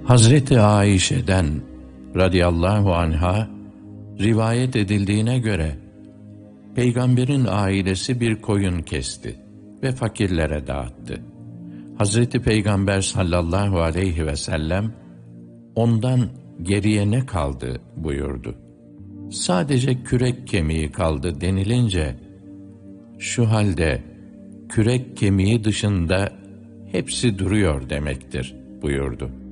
Hazreti Ayşe'den radıyallahu anha rivayet edildiğine göre Peygamberin ailesi bir koyun kesti ve fakirlere dağıttı. Hazreti Peygamber sallallahu aleyhi ve sellem ondan geriye ne kaldı buyurdu. Sadece kürek kemiği kaldı denilince, şu halde kürek kemiği dışında hepsi duruyor demektir buyurdu.